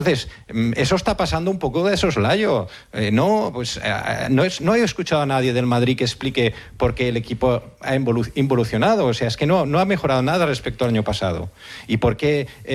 Entonces, eso está pasando un poco de soslayo. No he escuchado a nadie del Madrid que explique por qué el equipo ha involucionado. O sea, es que no ha mejorado nada respecto al año pasado. Y por qué